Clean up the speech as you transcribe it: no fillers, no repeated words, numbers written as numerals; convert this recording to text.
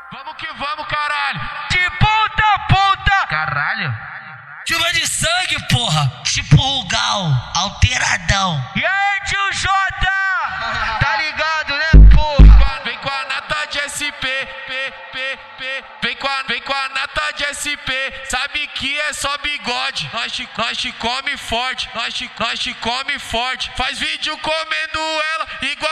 Vamos que vamos, caralho. De ponta a ponta. Caralho. Chuva de sangue, porra. Tipo o Gal, alteradão. E aí, tio Jota? Tá ligado, né, porra? Vem com a nata de SP, Vem com a nata de SP. Sabe que é só bigode. Nós te come forte. Nós te come forte. Faz vídeo comendo ela igual